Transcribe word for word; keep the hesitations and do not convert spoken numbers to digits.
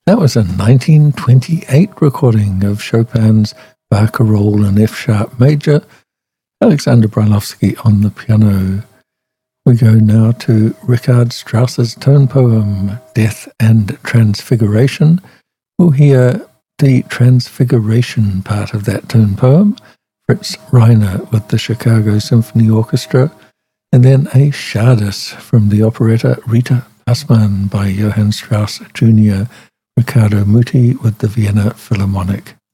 That was a nineteen twenty-eight recording of Chopin's Barcarolle in F-sharp major, Alexander Brailovsky on the piano. We go now to Richard Strauss's tone poem, Death and Transfiguration. We'll hear the Transfiguration part of that tone poem, Fritz Reiner with the Chicago Symphony Orchestra, and then a Czardas from the operetta Rita Passmann by Johann Strauss Junior, Riccardo Muti with the Vienna Philharmonic.